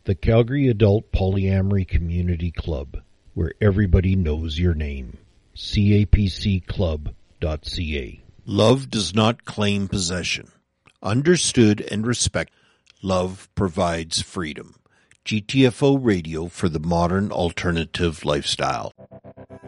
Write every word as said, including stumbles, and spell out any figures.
The Calgary Adult Polyamory Community Club, where everybody knows your name. C A P C club dot C A. Love does not claim possession. Understood and respect. Love provides freedom. G T F O Radio for the modern alternative lifestyle.